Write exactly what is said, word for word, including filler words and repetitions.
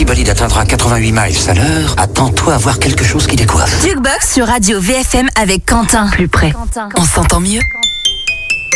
bolide atteindra quatre-vingt-huit miles à l'heure, attends-toi à voir quelque chose qui décoiffe. Jukebox sur Radio V F M avec Quentin. Plus près. On s'entend mieux.